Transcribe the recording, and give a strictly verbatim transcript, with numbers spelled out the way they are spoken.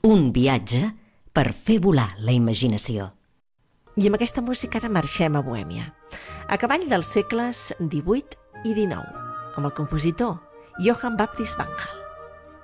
Un viatge per fer volar la imaginació. I amb aquesta música ara marxem a Bohèmia, a cavall dels segles divuit i dinou, amb el compositor Johann Baptist Van Hal.